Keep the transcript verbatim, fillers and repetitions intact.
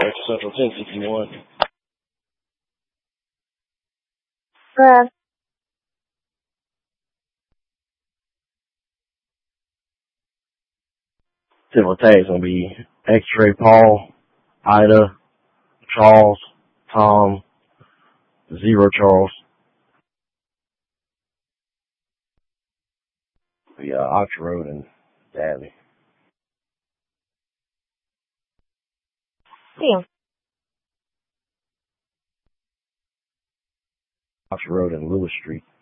That's Central ten sixty-one. Bruh. Civil tag's gonna be X-ray Paul, Ida, Charles, Tom, Zero Charles. Yeah, Ox Road and Daly. Damn. Ox Road and Lewis Street.